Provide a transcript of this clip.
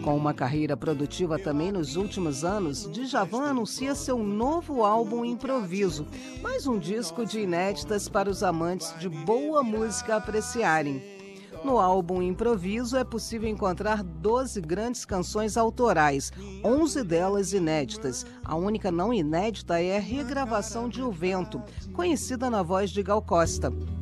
Com uma carreira produtiva também nos últimos anos, Djavan anuncia seu novo álbum Improviso, mais um disco de inéditas para os amantes de boa música apreciarem. No álbum Improviso é possível encontrar 12 grandes canções autorais, 11 delas inéditas. A única não inédita é a regravação de O Vento, conhecida na voz de Gal Costa.